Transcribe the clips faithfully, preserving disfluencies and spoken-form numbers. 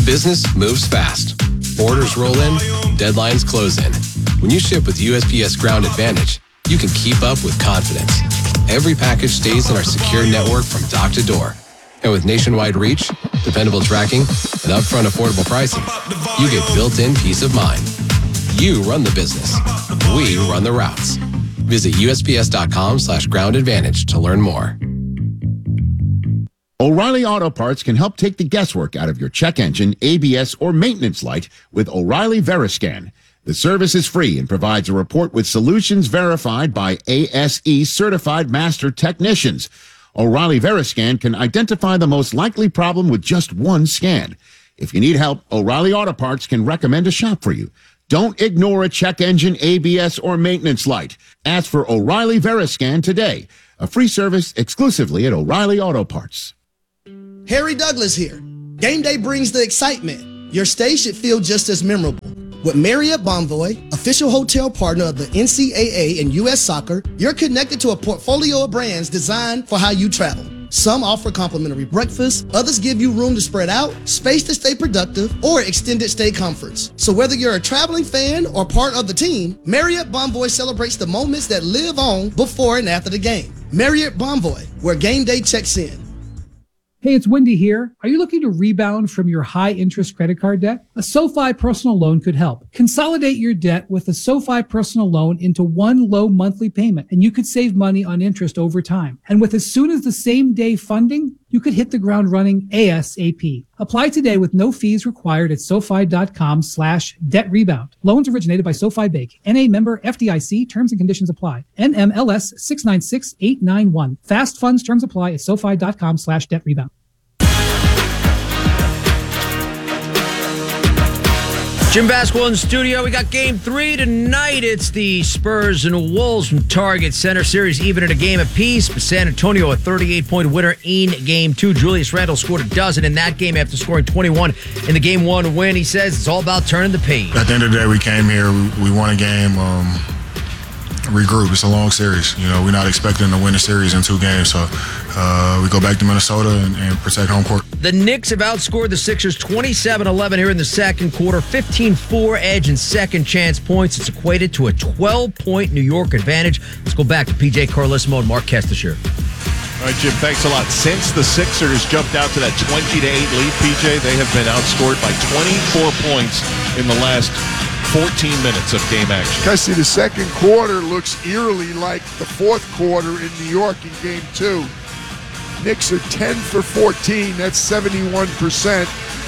Business moves fast. Orders roll in, deadlines close in. When you ship with U S P S Ground Advantage, you can keep up with confidence. Every package stays in our secure network from dock to door. And with nationwide reach, dependable tracking, and upfront affordable pricing, you get built-in peace of mind. You run the business. We run the routes. Visit U S P S dot com slash ground advantage to learn more. O'Reilly Auto Parts can help take the guesswork out of your check engine, A B S, or maintenance light with O'Reilly Veriscan. The service is free and provides a report with solutions verified by A S E certified master technicians. O'Reilly Veriscan can identify the most likely problem with just one scan. If you need help, O'Reilly Auto Parts can recommend a shop for you. Don't ignore a check engine, A B S, or maintenance light. Ask for O'Reilly Veriscan today. A free service exclusively at O'Reilly Auto Parts. Harry Douglas here. Game day brings the excitement. Your stay should feel just as memorable. With Marriott Bonvoy, official hotel partner of the N C double A and U S Soccer, you're connected to a portfolio of brands designed for how you travel. Some offer complimentary breakfast, others give you room to spread out, space to stay productive, or extended stay comforts. So whether you're a traveling fan or part of the team, Marriott Bonvoy celebrates the moments that live on before and after the game. Marriott Bonvoy, where game day checks in. Hey, it's Wendy here. Are you looking to rebound from your high-interest credit card debt? A SoFi personal loan could help. Consolidate your debt with a SoFi personal loan into one low monthly payment, and you could save money on interest over time. And with as soon as the same day funding, you could hit the ground running ASAP. Apply today with no fees required at SoFi.com slash debt rebound. Loans originated by SoFi Bank. N A member F D I C. Terms and conditions apply. N M L S six nine six eight nine one. Fast funds terms apply at SoFi.com slash debt rebound. Jim Basketball in the studio. We got game three tonight. It's the Spurs and Wolves from Target Center. Series even at a game apiece. But San Antonio, a thirty-eight point winner in game two. Julius Randle scored a dozen in that game after scoring twenty-one in the game one win. He says it's all about turning the page. At the end of the day, we came here, we, we won a game, um, regroup. It's a long series. You know, we're not expecting to win a series in two games. So uh, we go back to Minnesota and, and protect home court. The Knicks have outscored the Sixers twenty-seven eleven here in the second quarter. fifteen four edge and second chance points. It's equated to a twelve point New York advantage. Let's go back to P J Carlesimo and Mark Kestecher. All right, Jim, thanks a lot. Since the Sixers jumped out to that twenty to eight lead, P J, they have been outscored by twenty-four points in the last fourteen minutes of game action. I see the second quarter looks eerily like the fourth quarter in New York in game two. Knicks are ten for fourteen. That's seventy-one percent.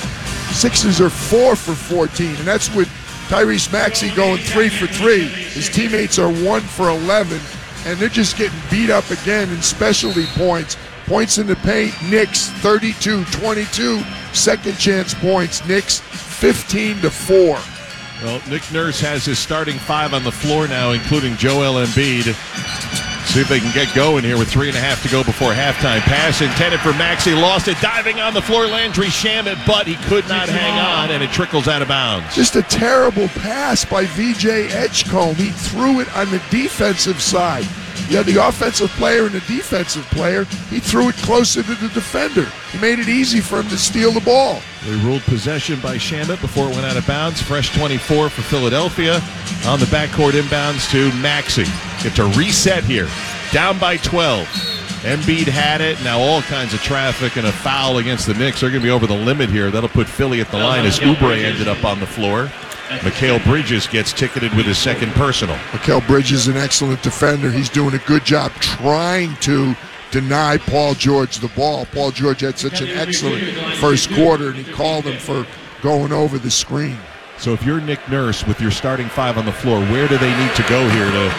Sixers are four for fourteen, and that's with Tyrese Maxey going three for three. His teammates are one for eleven, and they're just getting beat up again in specialty points. Points in the paint, Knicks thirty-two twenty-two. Second chance points, Knicks fifteen to four. Well, Nick Nurse has his starting five on the floor now, including Joel Embiid. See if they can get going here with three and a half to go before halftime. Pass intended for Maxey, lost it, diving on the floor, Landry Shamet, but he could not hang on, and it trickles out of bounds. Just a terrible pass by V J Edgecombe. He threw it on the defensive side. You had the offensive player and the defensive player. He threw it closer to the defender. He made it easy for him to steal the ball. They ruled possession by Shamet before it went out of bounds. Fresh twenty-four for Philadelphia. On the backcourt inbounds to Maxey. Get to reset here. Down by twelve. Embiid had it. Now all kinds of traffic and a foul against the Knicks. They're going to be over the limit here. That'll put Philly at the line as Oubre ended up on the floor. Mikal Bridges gets ticketed with his second personal. Mikal Bridges is an excellent defender. He's doing a good job trying to deny Paul George the ball. Paul George had such an excellent first quarter, and he called him for going over the screen. So if you're Nick Nurse with your starting five on the floor, where do they need to go here to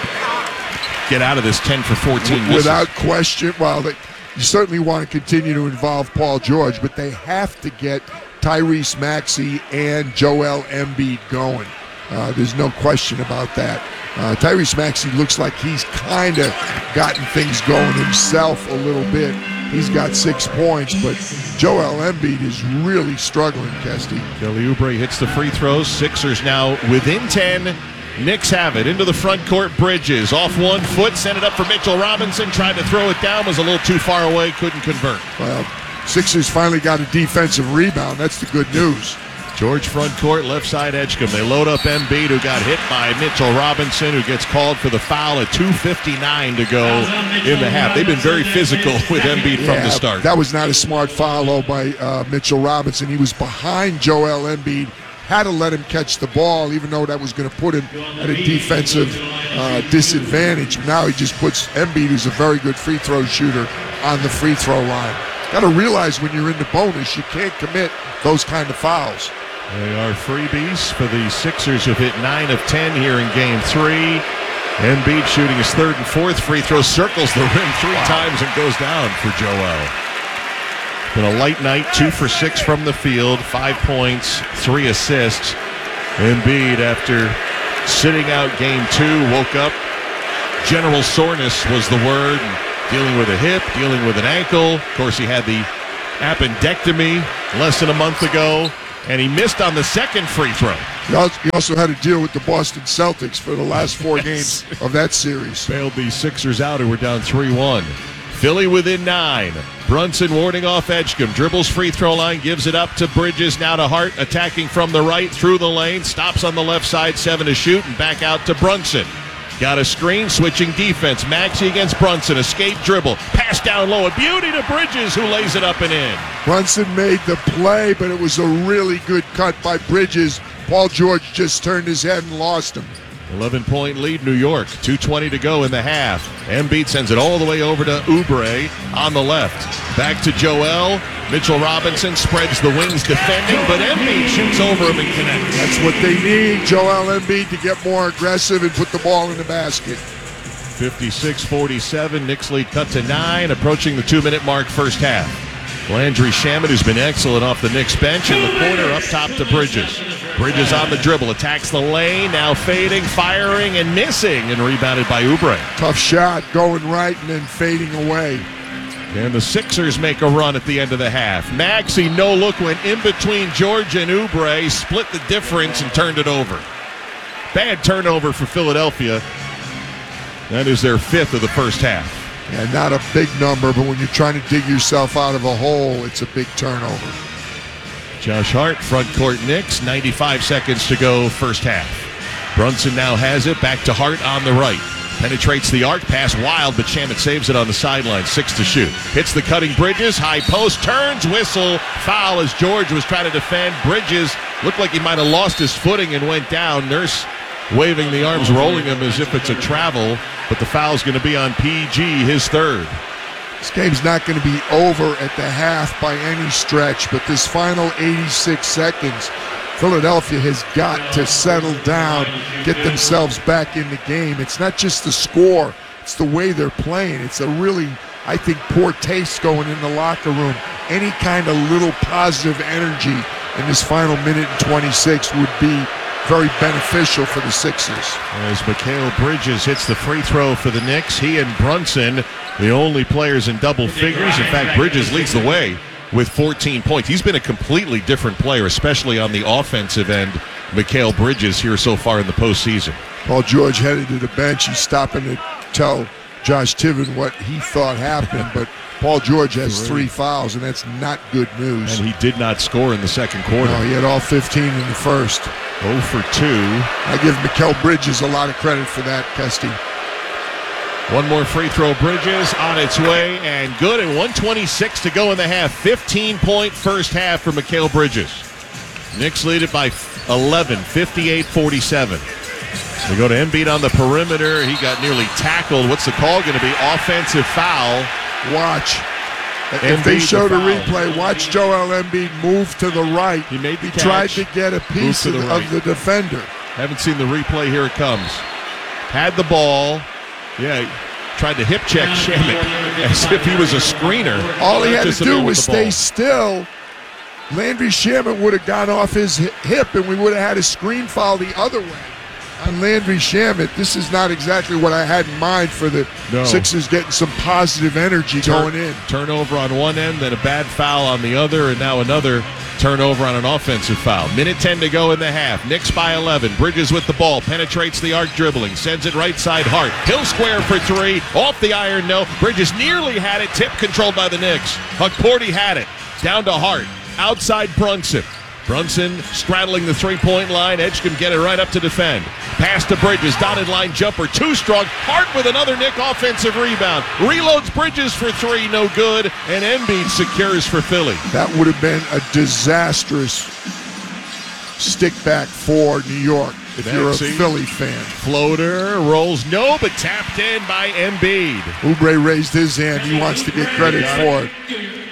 get out of this ten for fourteen misses? Without question, well, they, you certainly want to continue to involve Paul George, but they have to get Tyrese Maxey and Joel Embiid going. Uh, there's no question about that. Uh, Tyrese Maxey looks like he's kind of gotten things going himself a little bit. He's got six points, but Joel Embiid is really struggling, Kesty. Kelly Oubre hits the free throws. Sixers now within ten. Knicks have it. Into the front court, Bridges. Off one foot, sent it up for Mitchell Robinson. Tried to throw it down, was a little too far away, couldn't convert. Well, Sixers finally got a defensive rebound. That's the good news. George front court, left side Edgecombe. They load up Embiid, who got hit by Mitchell Robinson, who gets called for the foul at two fifty-nine to go in the half. They've been very physical with Embiid Yeah, from the start. That was not a smart foul though, by uh, Mitchell Robinson. He was behind Joel Embiid. Had to let him catch the ball, even though that was going to put him at a defensive uh, disadvantage. Now he just puts Embiid, who's a very good free throw shooter, on the free throw line. Got to realize when you're in the bonus, you can't commit those kind of fouls. They are freebies for the Sixers, who've hit nine of ten here in game three. Embiid shooting his third and fourth free throw, circles the rim three wow. times and goes down for Joel. Been a light night, two for six from the field, five points, three assists. Embiid, after sitting out game two, woke up. General soreness was the word. Dealing with a hip, dealing with an ankle. Of course, he had the appendectomy less than a month ago. And he missed on the second free throw. He also had to deal with the Boston Celtics for the last four games of that series. Bailed the Sixers out, who were down three one. Philly within nine. Brunson warding off Edgecombe. Dribbles free throw line, gives it up to Bridges. Now to Hart, attacking from the right, through the lane. Stops on the left side, seven to shoot, and back out to Brunson. Got a screen, switching defense. Maxey against Brunson. Escape dribble. Pass down low. A beauty to Bridges, who lays it up and in. Brunson made the play, but it was a really good cut by Bridges. Paul George just turned his head and lost him. eleven-point lead, New York. two twenty to go in the half. Embiid sends it all the way over to Oubre on the left. Back to Joel. Mitchell Robinson spreads the wings defending, but Embiid shoots over him and connects. That's what they need, Joel Embiid, to get more aggressive and put the ball in the basket. fifty-six forty-seven. Knicks lead cut to nine, approaching the two-minute mark first half. Landry Shamet, who's been excellent off the Knicks bench, in the corner up top to Bridges. Bridges on the dribble, attacks the lane, now fading, firing, and missing, and rebounded by Oubre. Tough shot, going right and then fading away. And the Sixers make a run at the end of the half. Maxey, no look, went in between George and Oubre, split the difference and turned it over. Bad turnover for Philadelphia. That is their fifth of the first half. Yeah, not a big number, but when you're trying to dig yourself out of a hole, it's a big turnover. Josh Hart, front court Knicks, ninety-five seconds to go, first half. Brunson now has it, back to Hart on the right. Penetrates the arc, pass wild, but Shamet saves it on the sideline, six to shoot. Hits the cutting Bridges, high post, turns, whistle, foul as George was trying to defend. Bridges looked like he might have lost his footing and went down. Nurse waving the arms, rolling him as if it's a travel, but the foul's going to be on P G, his third. This game's not going to be over at the half by any stretch, but this final eighty-six seconds, Philadelphia has got to settle down, get themselves back in the game. It's not just the score, it's the way they're playing. It's a really, I think, poor taste going in the locker room. Any kind of little positive energy in this final minute and twenty-six would be very beneficial for the Sixers. As Mikal Bridges hits the free throw for the Knicks, he and Brunson, the only players in double figures. In fact, Bridges leads the way with fourteen points. He's been a completely different player, especially on the offensive end. Mikal Bridges here so far in the postseason. Paul George headed to the bench. He's stopping to tell Josh Tiven what he thought happened, but Paul George has three fouls, and that's not good news. And he did not score in the second quarter. No, he had all fifteen in the first. oh for two. I give Mikal Bridges a lot of credit for that, Kesty. One more free throw, Bridges on its way, and good, and one twenty-six to go in the half. fifteen-point first half for Mikal Bridges. Knicks lead it by eleven, fifty-eight forty-seven. They go to Embiid on the perimeter. He got nearly tackled. What's the call going to be? Offensive foul. Watch. Embiid if they show the, the replay, watch Joel Embiid move to the right. He made the he catch. tried to get a piece of the, right. of the defender. Haven't seen the replay. Here it comes. Had the ball. Yeah, tried to hip check Shamet as if he was a screener. All he had to do was stay ball. still. Landry Shamet would have gone off his hip, and we would have had a screen foul the other way on Landry Shamet. This is not exactly what I had in mind for the no. Sixers getting some positive energy Turn, going in. Turnover on one end, then a bad foul on the other, and now another turnover on an offensive foul. Minute ten to go in the half. Knicks by eleven. Bridges with the ball. Penetrates the arc dribbling. Sends it right side Hart. Hill square for three. Off the iron, no. Bridges nearly had it. Tip controlled by the Knicks. Hukporti had it. Down to Hart. Outside Brunson. Brunson straddling the three-point line. Edgecombe get it right up to defend. Pass to Bridges. Dotted line jumper. Too strong. Hart with another Knick offensive rebound. Reloads Bridges for three. No good. And Embiid secures for Philly. That would have been a disastrous stick back for New York if Maxey. you're a Philly fan. Floater rolls. No, but tapped in by Embiid. Oubre raised his hand. He wants to get credit for it.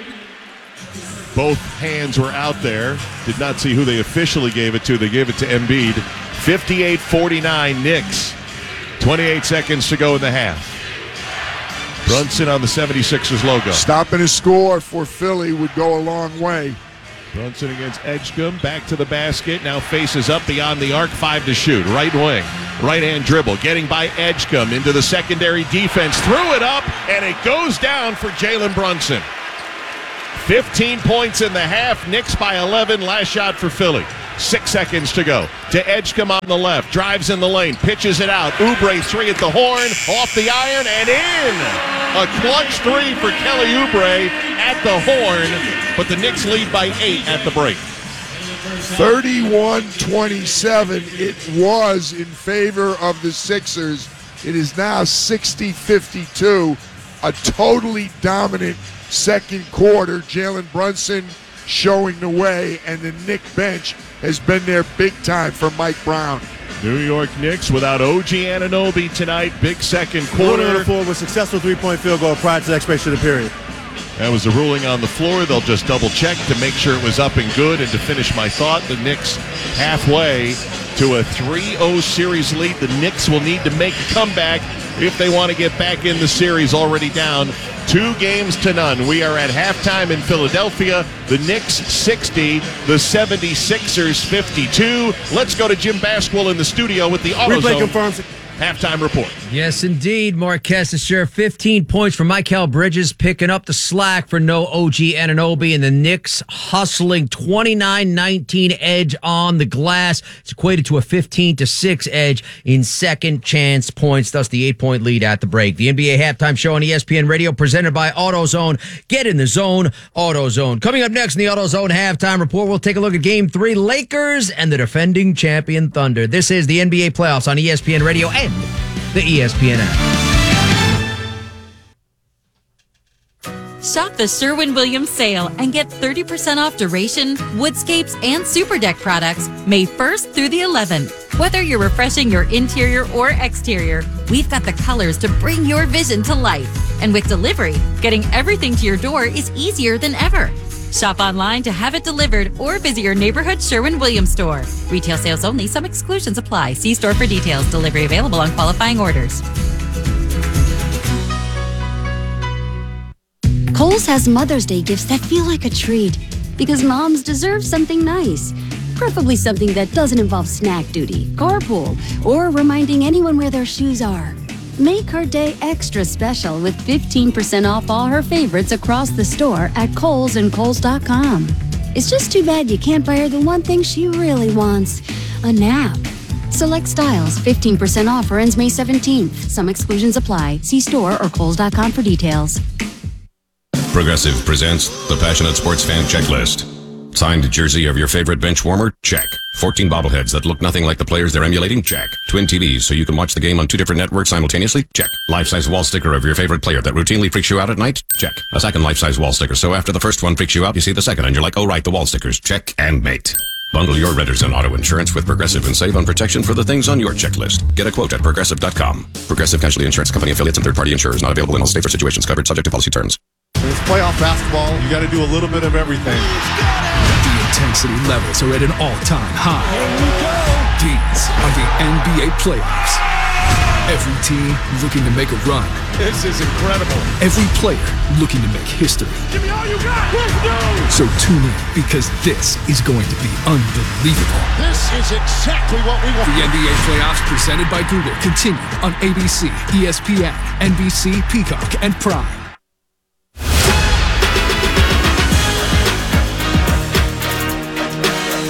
Both hands were out there. Did not see who they officially gave it to. They gave it to Embiid. fifty-eight forty-nine Knicks. twenty-eight seconds to go in the half. Brunson on the seventy-sixers logo. Stopping a score for Philly would go a long way. Brunson against Edgecombe. Back to the basket. Now faces up beyond the arc. Five to shoot. Right wing. Right-hand dribble. Getting by Edgecombe into the secondary defense. Threw it up, and it goes down for Jalen Brunson. fifteen points in the half. Knicks by eleven. Last shot for Philly. Six seconds to go. To Edgecombe on the left. Drives in the lane. Pitches it out. Oubre three at the horn. Off the iron and in. A clutch three for Kelly Oubre at the horn. But the Knicks lead by eight at the break. thirty-one twenty-seven. It was in favor of the Sixers. It is now sixty fifty-two. A totally dominant second quarter. Jalen Brunson showing the way, and the Knick bench has been there big time for Mike Brown. New York Knicks without O G Anunoby tonight. Big second quarter. Quarter with successful three-point field goal prior to the expiration of the period. That was the ruling on the floor. They'll just double-check to make sure it was up and good. And to finish my thought, the Knicks halfway to a three oh series lead. The Knicks will need to make a comeback if they want to get back in the series, already down two games to none. We are at halftime in Philadelphia. The Knicks sixty, the seventy-sixers fifty-two. Let's go to Jim Basquill in the studio with the AutoZone confirms halftime report. Yes, indeed. Marquez to share fifteen points for Mikal Bridges, picking up the slack for no O G Anunoby, and the Knicks hustling twenty-nine nineteen edge on the glass. It's equated to a fifteen to six edge in second chance points, thus the eight-point lead at the break. The N B A halftime show on E S P N Radio presented by AutoZone. Get in the zone, AutoZone. Coming up next in the AutoZone halftime report, we'll take a look at Game three, Lakers and the defending champion Thunder. This is the N B A playoffs on E S P N Radio and the E S P N app. Shop the Sherwin-Williams sale and get thirty percent off Duration, Woodscapes, and Superdeck products May first through the eleventh. Whether you're refreshing your interior or exterior, we've got the colors to bring your vision to life. And with delivery, getting everything to your door is easier than ever. Shop online to have it delivered or visit your neighborhood Sherwin-Williams store. Retail sales only. Some exclusions apply. See store for details. Delivery available on qualifying orders. Kohl's has Mother's Day gifts that feel like a treat because moms deserve something nice. Preferably something that doesn't involve snack duty, carpool, or reminding anyone where their shoes are. Make her day extra special with fifteen percent off all her favorites across the store at Kohl's and Kohl's dot com. It's just too bad you can't buy her the one thing she really wants, a nap. Select styles, fifteen percent off or ends May seventeenth. Some exclusions apply. See store or Kohl's dot com for details. Progressive presents the Passionate Sports Fan Checklist. Signed jersey of your favorite bench warmer? Check. fourteen bobbleheads that look nothing like the players they're emulating? Check. Twin T Vs so you can watch the game on two different networks simultaneously? Check. Life-size wall sticker of your favorite player that routinely freaks you out at night? Check. A second life-size wall sticker so after the first one freaks you out, you see the second and you're like, oh right, the wall stickers. Check and mate. Bundle your renters and auto insurance with Progressive and save on protection for the things on your checklist. Get a quote at Progressive dot com. Progressive Casualty Insurance Company affiliates and third-party insurers not available in all states or situations covered subject to policy terms. When it's playoff basketball, you got to do a little bit of everything. The intensity levels are at an all-time high. These are the N B A playoffs. Every team looking to make a run. This is incredible. Every player looking to make history. Give me all you got. Let's go. So tune in because this is going to be unbelievable. This is exactly what we want. The N B A playoffs presented by Google continue on A B C, E S P N, N B C, Peacock, and Prime.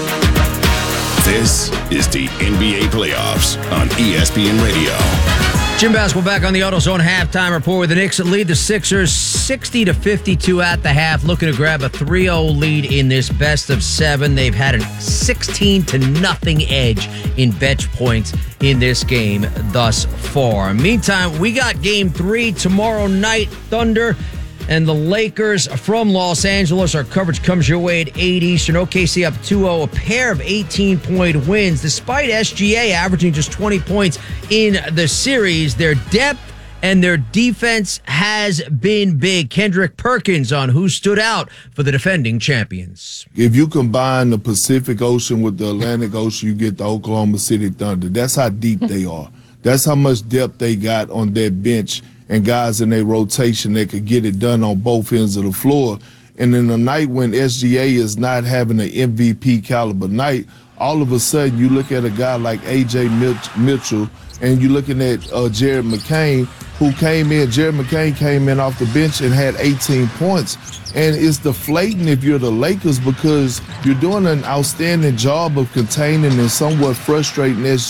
This is the N B A playoffs on E S P N Radio. Jim Basketball back on the AutoZone halftime report with the Knicks that lead the Sixers sixty to fifty-two at the half, looking to grab a three oh lead in this best of seven. They've had a sixteen to nothing edge in bench points in this game thus far. Meantime, we got game three tomorrow night. Thunder and the Lakers from Los Angeles. Our coverage comes your way at eight Eastern. O K C up two oh, a pair of eighteen-point wins. Despite S G A averaging just twenty points in the series, their depth and their defense has been big. Kendrick Perkins on who stood out for the defending champions. If you combine the Pacific Ocean with the Atlantic Ocean, you get the Oklahoma City Thunder. That's how deep they are. That's how much depth they got on that bench and guys in their rotation that could get it done on both ends of the floor. And in a night when S G A is not having an M V P caliber night, all of a sudden you look at a guy like A J Mitchell and you're looking at uh, Jared McCain, who came in. Jared McCain came in off the bench and had eighteen points. And it's deflating if you're the Lakers because you're doing an outstanding job of containing and somewhat frustrating S G A.